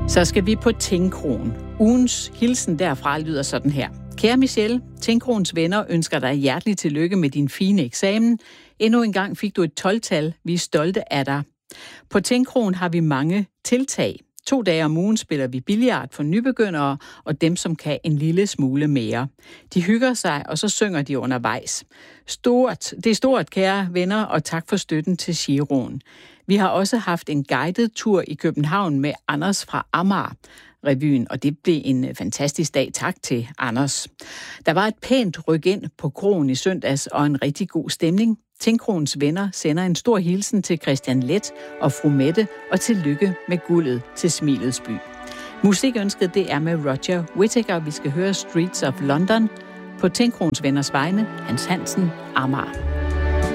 Så skal vi på Tingkroen. Ugens hilsen derfra lyder sådan her. Kære Michelle, Tingkroens venner ønsker dig hjertelig tillykke med din fine eksamen. Endnu en gang fik du et 12-tal. Vi er stolte af dig. På Tingkroen har vi mange tiltag. 2 dage om ugen spiller vi billard for nybegyndere og dem, som kan en lille smule mere. De hygger sig, og så synger de undervejs. Det er stort, kære venner, og tak for støtten til Giroen. Vi har også haft en guided tur i København med Anders fra Amager Revyen, og det blev en fantastisk dag. Tak til Anders. Der var et pænt ryk ind på kroen i søndags og en rigtig god stemning. Tingkroens venner sender en stor hilsen til Christian Let og fru Mette, og tillykke med guldet til Smilets by. Musikønsket det er med Roger Whittaker. Vi skal høre Streets of London på Tingkroens venners vegne, Hans Hansen, Amager.